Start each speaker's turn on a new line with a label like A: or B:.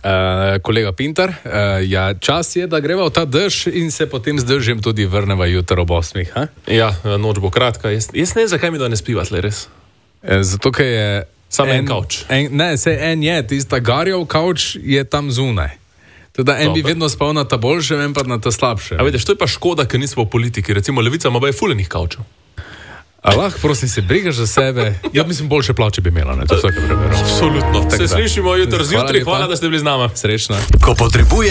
A: Kolega Pintar, ja, čas je, da greva v ta dež in se potem z dežjem tudi vrneva jutro ob 8. Ha?
B: Ja, noč bo kratka. Jaz ne vem, zakaj mi danes spiva, res.
A: Zato, ker je...
B: Samo en kavč.
A: Ne, en je, tista Garjev kavč je tam zunaj. Teda en bi vedno spal na ta boljše, en pa na ta slabše.
B: A vidiš, to je pa škoda, ker nismo v politiki. Recimo Levica ima fulejnih kavčev.
A: Prosim, se brigaš za sebe. Ja, mislim, boljše plače bi imela, ne? To je vsake preberal.
B: Absolutno. Se slišimo jutri zjutraj. Hvala, da ste bili z nama.
A: Srečno.
C: Ko potrebuje